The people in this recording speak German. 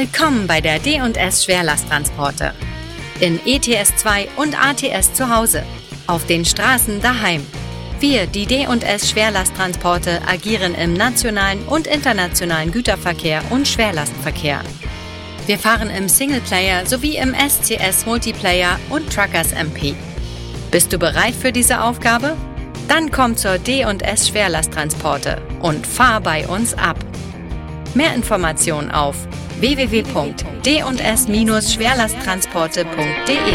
Willkommen bei der D&S Schwerlasttransporte. In ETS2 und ATS zu Hause. Auf den Straßen daheim. Wir, die D&S Schwerlasttransporte, agieren im nationalen und internationalen Güterverkehr und Schwerlastverkehr. Wir fahren im Singleplayer sowie im SCS Multiplayer und Truckers MP. Bist du bereit für diese Aufgabe? Dann komm zur D&S Schwerlasttransporte und fahr bei uns ab. Mehr Informationen auf www.d&s-schwerlasttransporte.de